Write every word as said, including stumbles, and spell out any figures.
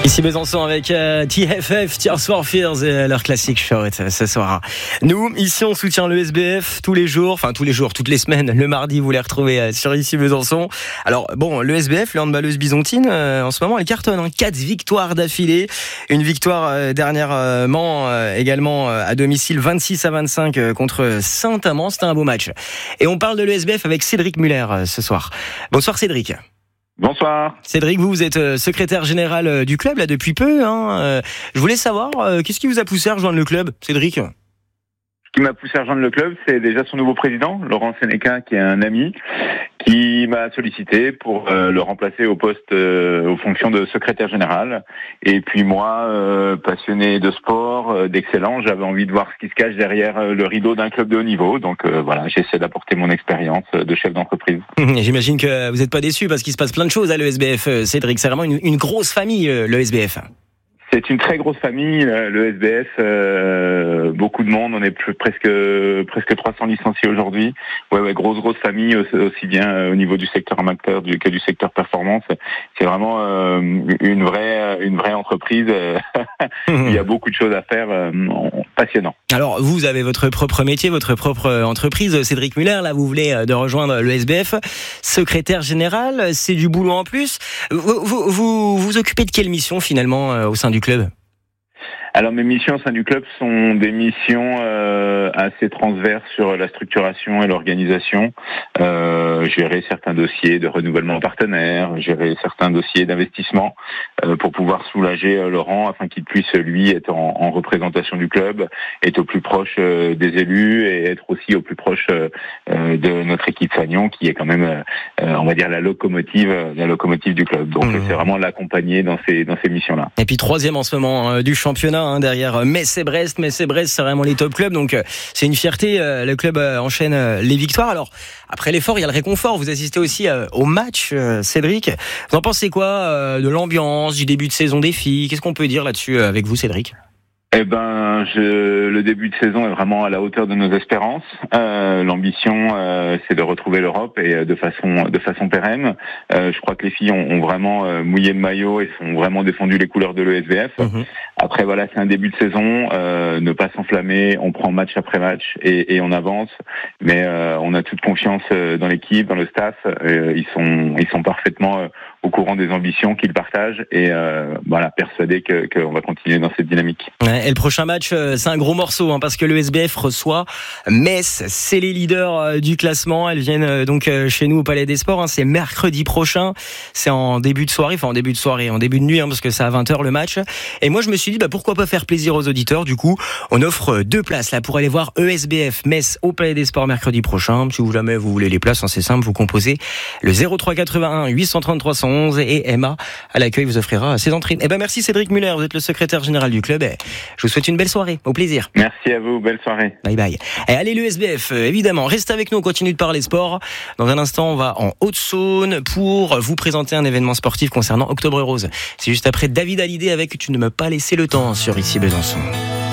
Ici Besançon avec euh, T F F, Tears for Fears et leur classique short ce soir. Nous, ici, on soutient le S B F tous les jours, enfin tous les jours, toutes les semaines. Le mardi, vous les retrouvez euh, sur Ici Besançon. Alors bon, le S B F, le handballeuse byzantine, euh, en ce moment, elle cartonne. Hein, quatre victoires d'affilée. Une victoire euh, dernièrement euh, également euh, à domicile, vingt-six à vingt-cinq euh, contre Saint-Amand. C'était un beau match. Et on parle de l'E S B F avec Cédric Muller euh, ce soir. Bonsoir Cédric. Bonsoir. Cédric, vous, vous êtes secrétaire général du club là depuis peu. Hein. Je voulais savoir, euh, qu'est-ce qui vous a poussé à rejoindre le club, Cédric ? Ce qui m'a poussé à rejoindre le club, c'est déjà son nouveau président, Laurent Sénéca, qui est un ami, qui m'a sollicité pour euh, le remplacer au poste, euh, aux fonctions de secrétaire général. Et puis moi, euh, passionné de sport, euh, d'excellence, j'avais envie de voir ce qui se cache derrière euh, le rideau d'un club de haut niveau. Donc euh, voilà, j'essaie d'apporter mon expérience de chef d'entreprise. J'imagine que vous n'êtes pas déçu parce qu'il se passe plein de choses à l'E S B F, Cédric. C'est vraiment une, une grosse famille, le S B F. C'est une très grosse famille, le S B F, euh, beaucoup de monde, on est plus, presque presque trois cents licenciés aujourd'hui. Ouais, ouais, grosse grosse famille aussi bien au niveau du secteur amateur du, que du secteur performance. C'est vraiment euh, une vraie une vraie entreprise. Il y a beaucoup de choses à faire, euh, passionnant. Alors vous avez votre propre métier, votre propre entreprise, Cédric Muller. Là, vous venez de rejoindre le S B F, secrétaire général. C'est du boulot en plus. Vous vous vous, vous occupez de quelle mission finalement au sein du club ? Alors mes missions au sein du club sont des missions euh, assez transverses sur la structuration et l'organisation. Euh, gérer certains dossiers de renouvellement partenaire, gérer certains dossiers d'investissement euh, pour pouvoir soulager euh, Laurent afin qu'il puisse lui être en, en représentation du club, être au plus proche euh, des élus et être aussi au plus proche euh, de notre équipe Fagnon qui est quand même, euh, on va dire la locomotive, la locomotive du club. Donc mmh. c'est vraiment l'accompagner dans ces dans ces missions-là. Et puis troisième en ce moment euh, du championnat. Hein, derrière Metz et Brest, Metz et Brest, c'est vraiment les top clubs, donc euh, c'est une fierté. Euh, le club euh, enchaîne euh, les victoires. Alors après l'effort, il y a le réconfort. Vous assistez aussi euh, au match, euh, Cédric. Vous en pensez quoi euh, de l'ambiance, du début de saison des filles ? Qu'est-ce qu'on peut dire là-dessus euh, avec vous, Cédric ? Eh ben, je, le début de saison est vraiment à la hauteur de nos espérances. Euh, l'ambition, euh, c'est de retrouver l'Europe et de façon de façon pérenne. Euh, je crois que les filles ont, ont vraiment euh, mouillé le maillot et ont vraiment défendu les couleurs de l'E S B F. Mmh. Après, voilà, c'est un début de saison. Euh, ne pas s'enflammer, on prend match après match et, et on avance. Mais euh, on a toute confiance dans l'équipe, dans le staff. Euh, ils sont ils sont parfaitement euh, au courant des ambitions qu'ils partagent et euh, voilà, persuadés que qu'on va continuer dans cette dynamique. Ouais, et le prochain match, c'est un gros morceau hein, parce que le S B F reçoit Metz. C'est les leaders du classement. Elles viennent donc chez nous au Palais des Sports. Hein, c'est mercredi prochain. C'est en début de soirée, enfin en début de soirée, en début de nuit, hein, parce que c'est à vingt heures le match. Et moi, je me suis dit, bah pourquoi pas faire plaisir aux auditeurs. Du coup, on offre deux places là pour aller voir E S B F Metz au Palais des Sports mercredi prochain. Si vous jamais vous voulez les places, hein, c'est simple, vous composez le zéro trois quatre-vingt-un huit cent trente-trois cent onze et Emma à l'accueil vous offrira ses entrées. Eh ben merci Cédric Muller, vous êtes le secrétaire général du club. Et je vous souhaite une belle soirée, au plaisir. Merci à vous, belle soirée. Bye bye. Et allez le S B F, évidemment, restez avec nous, on continue de parler sport. Dans un instant, on va en Haute-Saône pour vous présenter un événement sportif concernant Octobre Rose. C'est juste après David Hallyday avec Tu ne m'as pas laissé le temps sur Ici Besançon.